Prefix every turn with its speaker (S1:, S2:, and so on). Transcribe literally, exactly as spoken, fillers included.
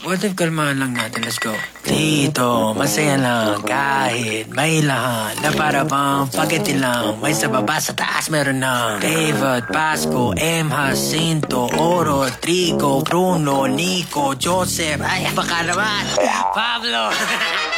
S1: What if kalmahan lang natin? Let's go. Dito, masaya lang kahit may lahat na para bang pagkiti lang. May sa baba, sa taas meron na David, Pasco, M. Jacinto, Oro, Trigo, Bruno, Nico, Joseph, ay baka naman, Pablo.